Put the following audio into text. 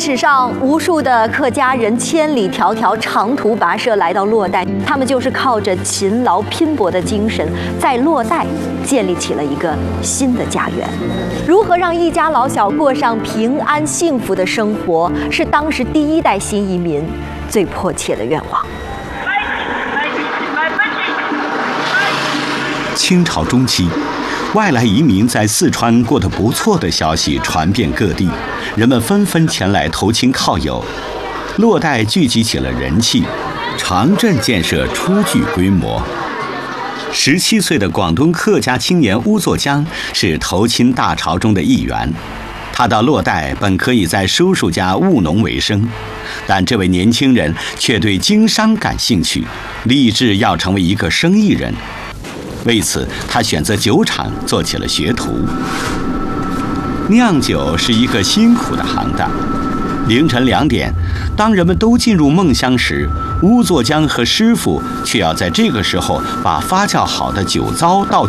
史上，无数的客家人千里迢迢长途跋涉来到洛带，他们就是靠着勤劳拼搏的精神，在洛带建立起了一个新的家园。如何让一家老小过上平安幸福的生活，是当时第一代新移民最迫切的愿望。 清朝中期，外来移民在四川过得不错的消息传遍各地，人们纷纷前来投亲靠友，洛带聚集起了人气，长镇建设初具规模。17岁的广东客家青年乌作江是投亲大潮中的一员。他到洛带本可以在叔叔家务农为生，但这位年轻人却对经商感兴趣，立志要成为一个生意人。为此，他选择酒厂做起了学徒。酿酒是一个辛苦的行当。凌晨2点，当人们都进入梦乡时，乌作江和师傅却要在这个时候把发酵好的酒糟倒